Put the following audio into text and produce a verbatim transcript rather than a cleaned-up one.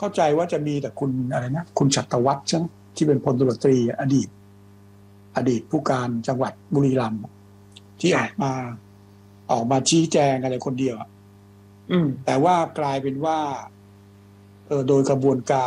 เข้าใจว่าจะมีแต่คุณอะไรนะคุณชัตวัฒน์ใช่ไหมที่เป็นพลตำรวจตรีอดีต อดีตผู้การจังหวัดบุรีรัมย์ที่ออกมาออกมาชี้แจงอะไรคนเดียวอืมแต่ว่ากลายเป็นว่าเออโดยกระบวนการ